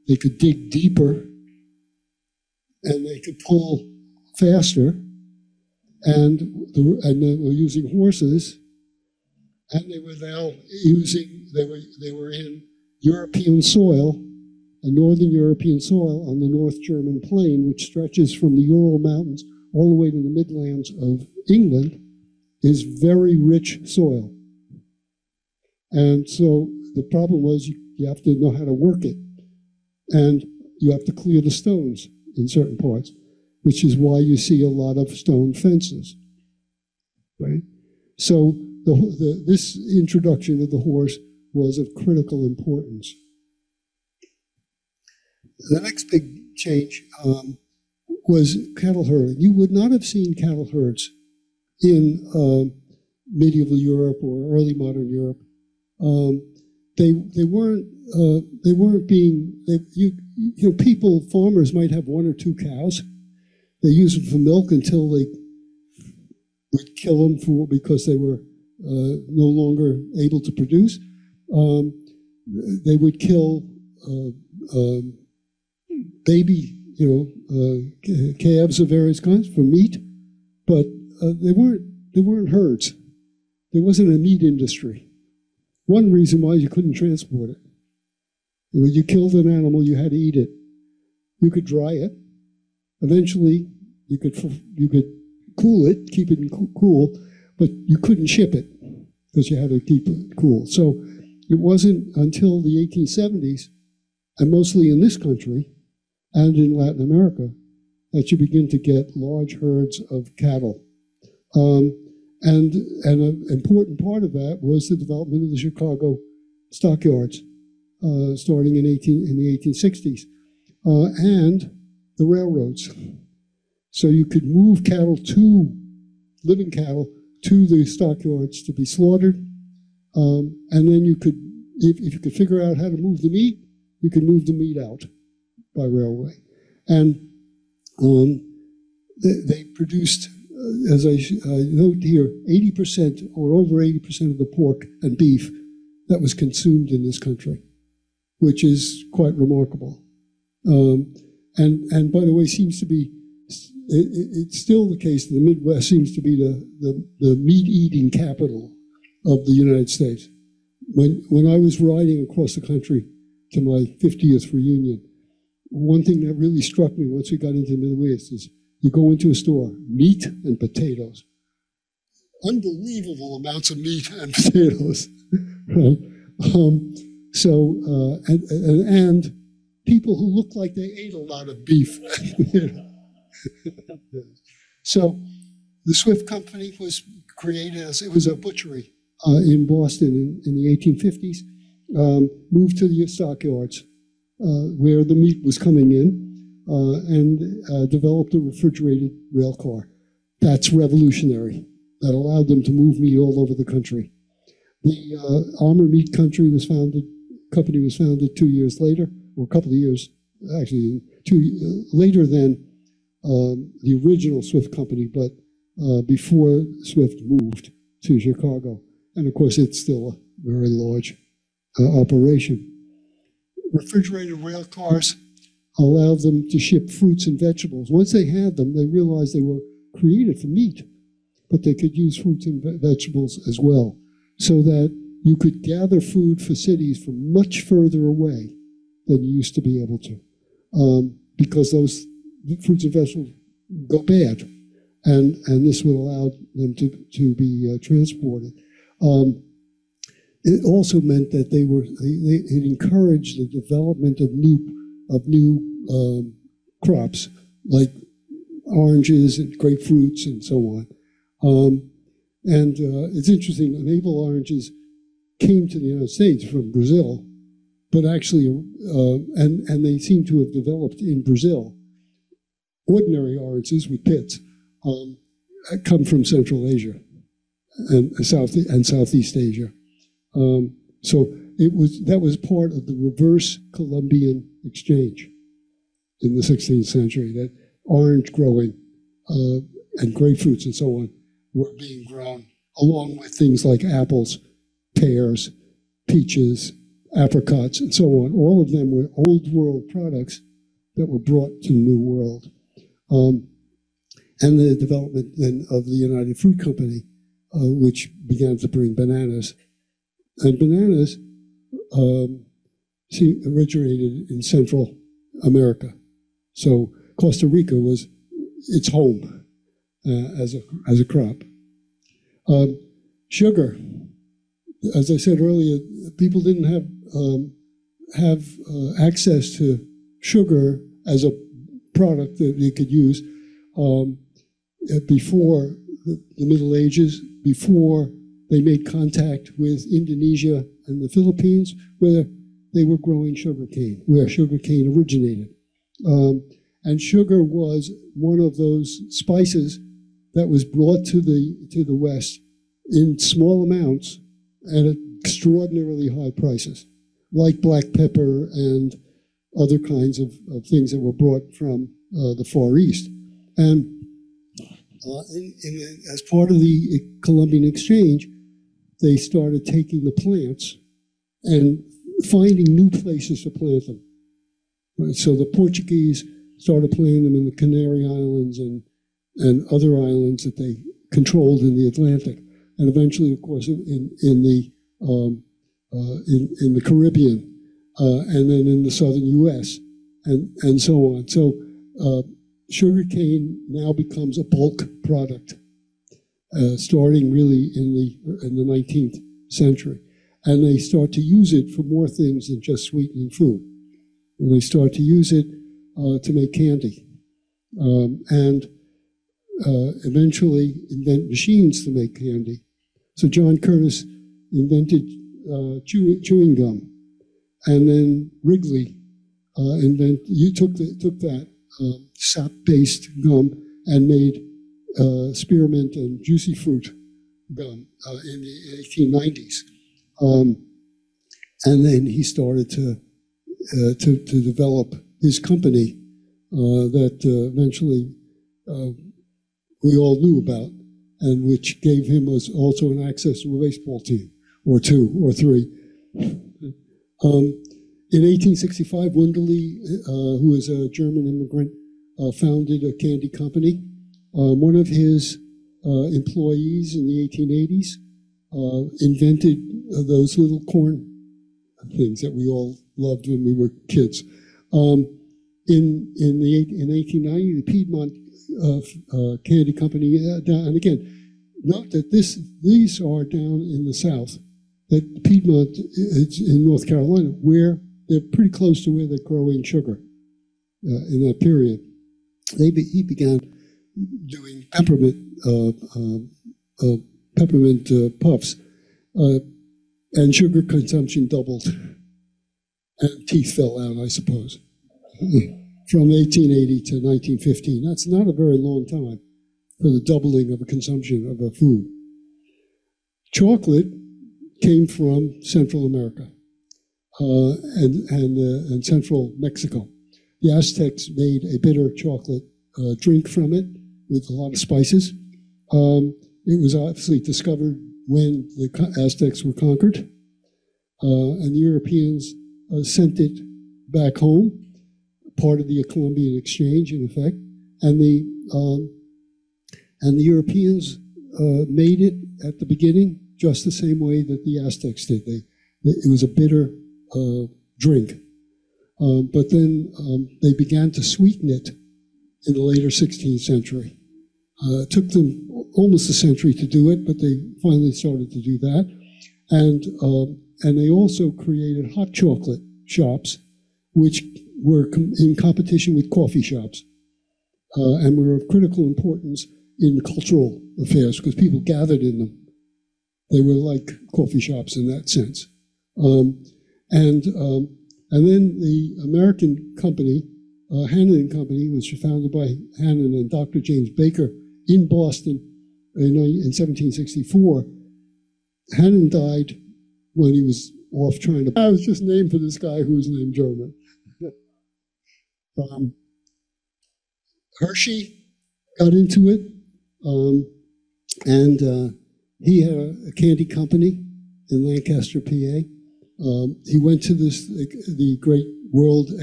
they could dig deeper, and they could pull faster, and they were using horses, and they were now they were in European soil, a northern European soil on the North German plain, which stretches from the Ural Mountains all the way to the Midlands of England, is very rich soil. And so the problem was you have to know how to work it. And you have to clear the stones in certain parts, which is why you see a lot of stone fences. Right? So this introduction of the horse was of critical importance. The next big change was cattle herding. You would not have seen cattle herds in medieval Europe or early modern Europe. They weren't being, farmers might have 1 or 2 cows. They use them for milk until they would kill them because they were no longer able to produce. They would kill baby, calves of various kinds for meat, but they weren't herds. There wasn't a meat industry. One reason why you couldn't transport it. When you killed an animal, you had to eat it. You could dry it. Eventually, you could cool it, keep it cool, but you couldn't ship it because you had to keep it cool. So it wasn't until the 1870s, and mostly in this country and in Latin America, that you begin to get large herds of cattle. And an important part of that was the development of the Chicago stockyards, starting in the 1860s, and the railroads. So you could move living cattle to the stockyards to be slaughtered, and then you could, if you could figure out how to move the meat, you could move the meat out by railway. And they produced, as I note here, 80% or over 80% of the pork and beef that was consumed in this country, which is quite remarkable. And by the way, seems to be, it's still the case that the Midwest seems to be the meat-eating capital of the United States. When I was riding across the country to my 50th reunion, one thing that really struck me once we got into the Middle East is you go into a store, meat and potatoes. Unbelievable amounts of meat and potatoes. Right? And people who looked like they ate a lot of beef. So the Swift Company was created as, it was a butchery in Boston in the 1850s, moved to the stockyards where the meat was coming in, and developed a refrigerated rail car. That's revolutionary. That allowed them to move meat all over the country. The Armour Meat Company was founded 2 years later, or a couple of years, actually, later than the original Swift Company, but before Swift moved to Chicago. And of course, it's still a very large operation. Refrigerated rail cars allowed them to ship fruits and vegetables. Once they had them, they realized they were created for meat, but they could use fruits and vegetables as well, so that you could gather food for cities from much further away than you used to be able to, because those fruits and vegetables go bad, and this would allow them to be transported. It also meant that it encouraged the development of new crops like oranges and grapefruits and so on. It's interesting, navel oranges came to the United States from Brazil, but actually, and they seem to have developed in Brazil. Ordinary oranges with pits come from Central Asia and Southeast Asia. So that was part of the reverse Columbian exchange in the 16th century, that orange growing and grapefruits and so on were being grown along with things like apples, pears, peaches, apricots, and so on. All of them were old world products that were brought to the New World. And the development then of the United Fruit Company, which began to bring bananas. And bananas originated in Central America. So Costa Rica was its home as a crop. Sugar, as I said earlier, people didn't have access to sugar as a product that they could use before the Middle Ages, before they made contact with Indonesia and the Philippines, where they were growing sugarcane, where sugarcane originated. And sugar was one of those spices that was brought to the West in small amounts and at extraordinarily high prices, like black pepper and other kinds of things that were brought from the Far East. And as part of the Columbian Exchange, they started taking the plants and finding new places to plant them. Right? So the Portuguese started planting them in the Canary Islands and other islands that they controlled in the Atlantic, and eventually, of course, in the Caribbean, and then in the southern U.S. and so on. So sugarcane now becomes a bulk product, starting really in the 19th century, and they start to use it for more things than just sweetening food. And they start to use it to make candy, and eventually invent machines to make candy. So John Curtis invented chewing gum, and then Wrigley took that sap-based gum and made spearmint and juicy fruit gum in the 1890s. And then he started to develop his company that eventually we all knew about, and which gave him also an access to a baseball team, or two, or three. In 1865, Wunderlich, who was a German immigrant, founded a candy company. One of his employees in the 1880s invented those little corn things that we all loved when we were kids. In 1890, the Piedmont Candy Company, and again, note that these are down in the South. That Piedmont is in North Carolina, where they're pretty close to where they're growing sugar in that period. He began doing peppermint puffs, and sugar consumption doubled, and teeth fell out, I suppose, from 1880 to 1915. That's not a very long time for the doubling of the consumption of a food. Chocolate came from Central America and Central Mexico. The Aztecs made a bitter chocolate drink from it with a lot of spices. It was obviously discovered when the Aztecs were conquered, and the Europeans sent it back home, part of the Columbian Exchange, in effect, and the Europeans made it at the beginning just the same way that the Aztecs did. It was a bitter drink. But then they began to sweeten it in the later 16th century. It took them almost a century to do it, but they finally started to do that. And they also created hot chocolate shops, which were in competition with coffee shops, and were of critical importance in cultural affairs because people gathered in them. They were like coffee shops in that sense. And then the American company, Hannon Company, was founded by Hannon and Dr. James Baker in Boston in 1764. Hannon died when he was off trying to... I was just named for this guy who was named German. Hershey got into it, and he had a candy company in Lancaster, PA. He went to the great World